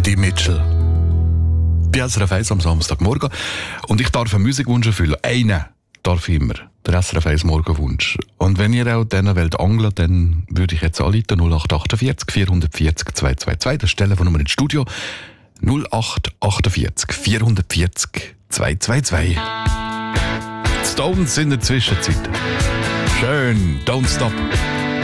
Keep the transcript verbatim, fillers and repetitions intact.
Eddie Mitchell. Bei S R F eins am Samstagmorgen. Und ich darf einen Musikwunsch erfüllen. Einen darf ich immer. Der S R F eins Morgenwunsch. Und wenn ihr auch dieser Welt angelt, dann würde ich jetzt anrufen null acht achtundvierzig vierhundertvierzig zweihundertzweiundzwanzig. Das ist die Telefonnummer ins Studio. null acht achtundvierzig vierhundertvierzig zweihundertzweiundzwanzig. Stones in der Zwischenzeit. Schön. Don't stop.